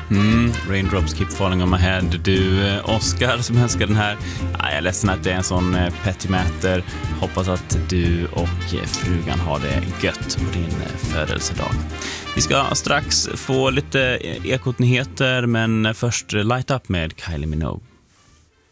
Raindrops keep falling on my head. Du, Oscar, som önskar den här. Jag är ledsen att det är en sån pettimäter. Hoppas att du och frugan har det gött på din födelsedag. Vi ska strax få lite ekotnyheter, men först Light Up med Kylie Minogue.